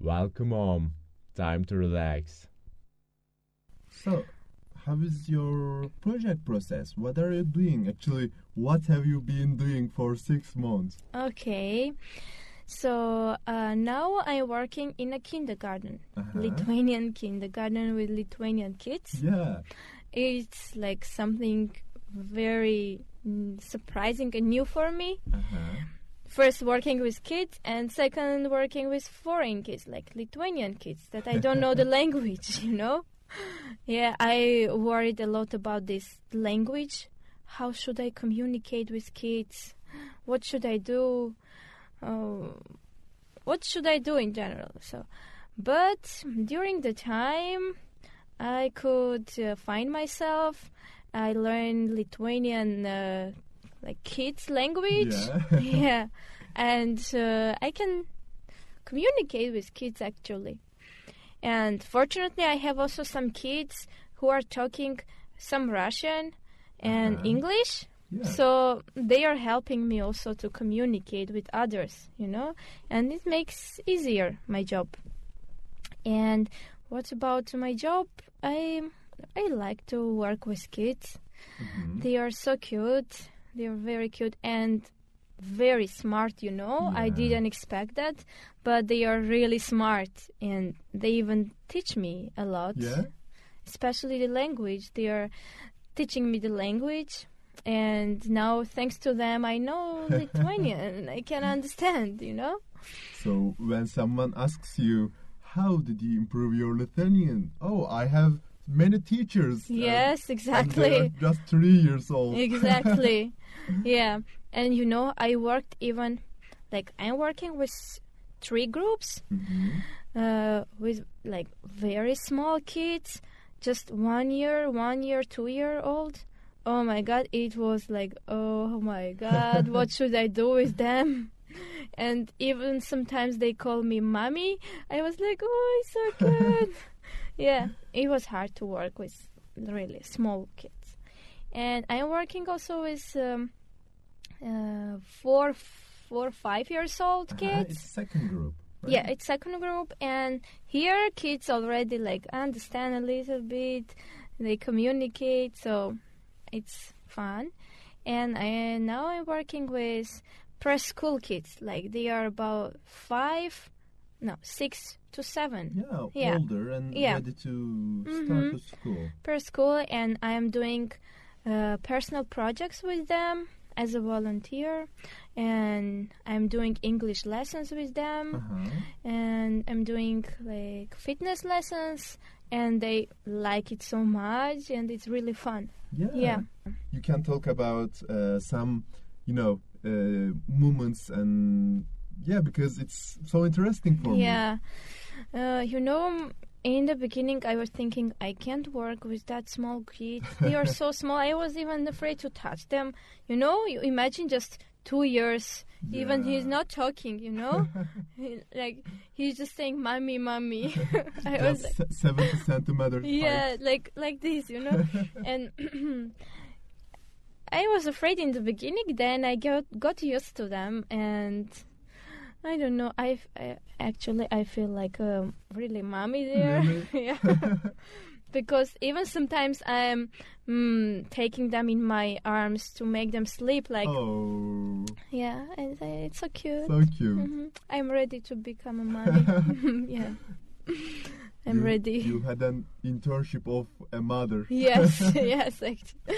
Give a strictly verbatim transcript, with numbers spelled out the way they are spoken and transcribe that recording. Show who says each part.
Speaker 1: Welcome home. Time to relax.
Speaker 2: So, how is your project process? What are you doing? Actually, what have you been doing for six months?
Speaker 3: Okay. So uh, now I'm working in a kindergarten,
Speaker 2: Uh-huh.
Speaker 3: Lithuanian kindergarten with Lithuanian kids.
Speaker 2: Yeah.
Speaker 3: It's like something very mm, surprising and new for me.
Speaker 2: Uh-huh.
Speaker 3: First working with kids and second working with foreign kids, like Lithuanian kids, that I don't know the language, you know? Yeah, I worried a lot about this language. How should I communicate with kids? What should I do? Uh, what should I do in general? So, but during the time, I could uh, find myself. I learned Lithuanian, uh, like kids language.
Speaker 2: Yeah.
Speaker 3: Yeah, and uh, I can communicate with kids actually. And fortunately, I have also some kids who are talking some Russian and
Speaker 2: Uh-huh.
Speaker 3: English.
Speaker 2: Yeah.
Speaker 3: So they are helping me also to communicate with others, you know, and it makes easier my job. And what about my job? I I like to work with kids.
Speaker 2: Mhm.
Speaker 3: They are so cute. They are very cute and very smart, you know. I
Speaker 2: Yeah.
Speaker 3: didn't expect that, but they are really smart and they even teach me a lot.
Speaker 2: Yeah.
Speaker 3: Especially the language. They are teaching me the language. And now, thanks to them, I know Lithuanian. I can understand, you know?
Speaker 2: So when someone asks you, how did you improve your Lithuanian? Oh, I have many teachers. uh,
Speaker 3: Yes,
Speaker 2: and
Speaker 3: exactly.
Speaker 2: they are just three years old.
Speaker 3: Exactly. Yeah. And, you know, I worked even, like, I'm working with three groups,
Speaker 2: Mhm.
Speaker 3: uh, with, like, very small kids, just one year, one year, two year old. Oh, my God. It was like, oh, my God, what should I do with them? And even sometimes they call me mommy. I was like, oh, it's so good. Yeah, it was hard to work with really small kids. And I'm working also with um, uh, four, four, five years old
Speaker 2: Uh-huh,
Speaker 3: kids.
Speaker 2: It's second group. Right?
Speaker 3: Yeah, it's second group, and here kids already like understand a little bit. They communicate, so it's fun. And I now I'm working with preschool kids. Like they are about five, no, six to seven.
Speaker 2: Yeah,
Speaker 3: Yeah.
Speaker 2: older and
Speaker 3: Yeah.
Speaker 2: ready to start
Speaker 3: Mhm.
Speaker 2: to school.
Speaker 3: Per school, and I'm doing uh, personal projects with them as a volunteer, and I'm doing English lessons with them,
Speaker 2: Uh-huh.
Speaker 3: and I'm doing like fitness lessons, and they like it so much, and it's really fun.
Speaker 2: Yeah.
Speaker 3: Yeah.
Speaker 2: You can talk about uh, some, you know, uh, moments and yeah, because it's so interesting for me.
Speaker 3: Yeah. Uh, you know, in the beginning, I was thinking, I can't work with that small kid. They are so small. I was even afraid to touch them. You know, you imagine just two years. Even
Speaker 2: Yeah.
Speaker 3: he's not talking, you know? He- like, he's just saying, mommy, mommy. I was
Speaker 2: Just
Speaker 3: like,
Speaker 2: se- seventy centimeters.
Speaker 3: yeah, like, like this, you know? And I was afraid in the beginning. Then I got, got used to them. And I don't know. I, f- I- actually I feel like a really mommy there.
Speaker 2: Really?
Speaker 3: Yeah, because even sometimes I'm mm, taking them in my arms to make them sleep. Like
Speaker 2: Oh,
Speaker 3: yeah, and uh, it's so cute.
Speaker 2: so cute.
Speaker 3: hmm I'm ready to become a mommy. Yeah, I'm
Speaker 2: You-
Speaker 3: ready.
Speaker 2: You had an internship of a mother.
Speaker 3: Yes, yes, actually.